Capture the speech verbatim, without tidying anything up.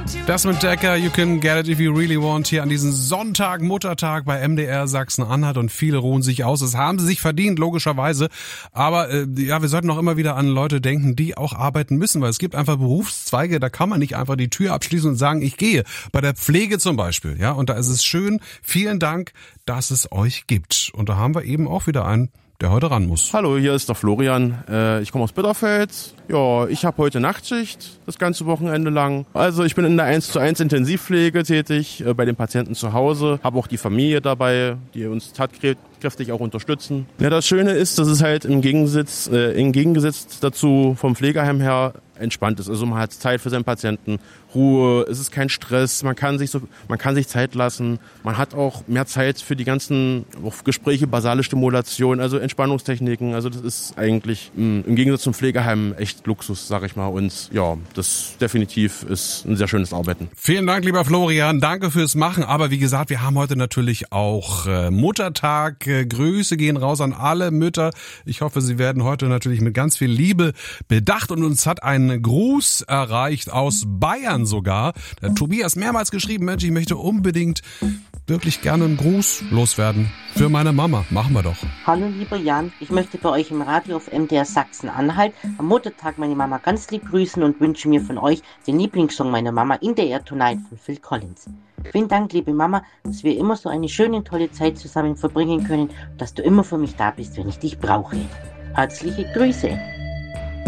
Desmond Decker, You Can Get It If You Really Want, hier an diesem Sonntag, Muttertag bei M D R Sachsen-Anhalt, und viele ruhen sich aus. Das haben sie sich verdient, logischerweise. Aber äh, ja, wir sollten auch immer wieder an Leute denken, die auch arbeiten müssen, weil es gibt einfach Berufszweige, da kann man nicht einfach die Tür abschließen und sagen, ich gehe. Bei der Pflege zum Beispiel, ja, und da ist es schön. Vielen Dank, dass es euch gibt. Und da haben wir eben auch wieder einen, der heute ran muss. Hallo, hier ist der Florian. Äh, ich komme aus Bitterfeld. Ja, ich habe heute Nachtschicht, das ganze Wochenende lang. Also ich bin in der eins zu eins Intensivpflege tätig, äh, bei den Patienten zu Hause. Habe auch die Familie dabei, die uns tatkräftig auch unterstützen. Ja, das Schöne ist, dass es halt im Gegensatz, äh, im Gegensatz dazu vom Pflegeheim her entspannt ist. Also man hat Zeit für seinen Patienten, Ruhe, es ist kein Stress, man kann sich so, man kann sich Zeit lassen, man hat auch mehr Zeit für die ganzen auch Gespräche, basale Stimulation, also Entspannungstechniken. Also das ist eigentlich mh, im Gegensatz zum Pflegeheim echt Luxus, sag ich mal. Und ja, das definitiv ist ein sehr schönes Arbeiten. Vielen Dank, lieber Florian, danke fürs Machen. Aber wie gesagt, wir haben heute natürlich auch äh, Muttertag. Äh, Grüße gehen raus an alle Mütter. Ich hoffe, sie werden heute natürlich mit ganz viel Liebe bedacht, und uns hat ein Gruß erreicht aus Bayern sogar. Der Tobias mehrmals geschrieben, Mensch, ich möchte unbedingt wirklich gerne einen Gruß loswerden für meine Mama. Machen wir doch. Hallo lieber Jan, ich möchte bei euch im Radio auf M D R Sachsen-Anhalt am Muttertag meine Mama ganz lieb grüßen und wünsche mir von euch den Lieblingssong meiner Mama, In the Air Tonight von Phil Collins. Vielen Dank, liebe Mama, dass wir immer so eine schöne, tolle Zeit zusammen verbringen können und dass du immer für mich da bist, wenn ich dich brauche. Herzliche Grüße.